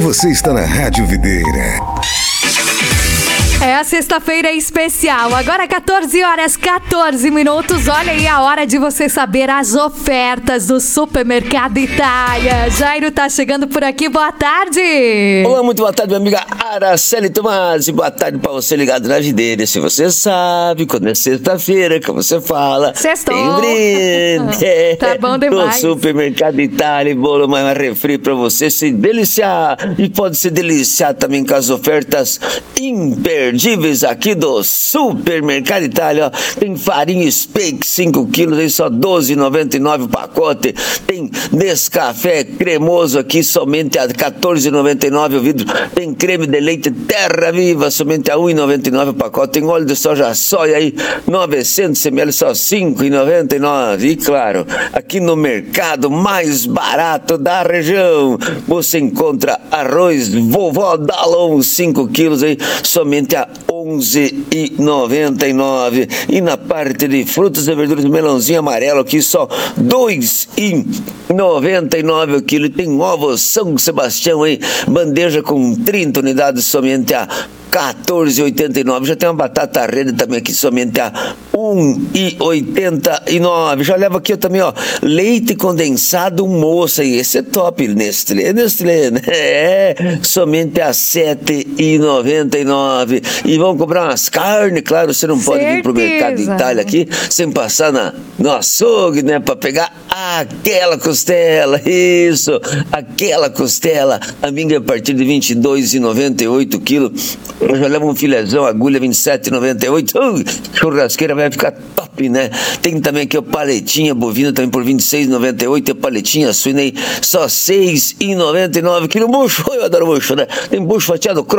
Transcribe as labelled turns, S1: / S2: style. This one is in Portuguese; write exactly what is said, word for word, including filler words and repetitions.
S1: Você está na Rádio Videira.
S2: É a sexta-feira especial, agora quatorze horas, quatorze minutos. Olha aí a hora de você saber as ofertas do Supermercado Itália. Jairo tá chegando por aqui, boa tarde.
S3: Olá, muito boa tarde, minha amiga Araceli Tomás. Boa tarde pra você ligado na Videira. Se você sabe, quando é sexta-feira que você fala,
S2: Sextou.
S3: tem brinde.
S2: Tá bom demais.
S3: No Supermercado Itália, bolo mais refri pra você se deliciar. E pode se deliciar também com as ofertas imperdíveis aqui do Supermercado Itália. Ó. Tem farinha Speak cinco quilos, aí só doze reais e noventa e nove o pacote. Tem Nescafé cremoso aqui somente a quatorze reais e noventa e nove o vidro. Tem creme de leite Terra Viva somente a um real e noventa e nove o pacote. Tem óleo de soja soia aí novecentos mililitros só cinco reais e noventa e nove. E claro, aqui no mercado mais barato da região você encontra arroz Vovó Dalon cinco quilos aí somente a onze reais e noventa e nove. E na parte de frutas e verduras, melãozinho amarelo aqui só dois reais e noventa e nove o quilo. Tem ovos São Sebastião aí, bandeja com trinta unidades somente a quatorze reais e oitenta e nove. Já tem uma batata rede também aqui somente a um real e oitenta e nove. Já leva aqui também, ó, leite condensado moça aí. Esse é top, Nestlé, Nestlé, né? É, somente a sete reais e noventa e nove. E vamos comprar umas carnes, claro, você não pode
S2: Certeza.
S3: vir pro Mercado Itália aqui sem passar na, no açougue, né? Pra pegar aquela costela, isso, aquela costela, a minha a partir de vinte e dois reais e noventa e oito quilos. Eu já levo um filezão, agulha vinte e sete reais e noventa e oito. Uh, churrasqueira vai ficar top, né? Tem também aqui a paletinha bovina também por vinte e seis reais e noventa e oito. A paletinha suína aí só seis reais e noventa e nove. Quilo bucho, eu adoro bucho, né? Tem bucho fatiado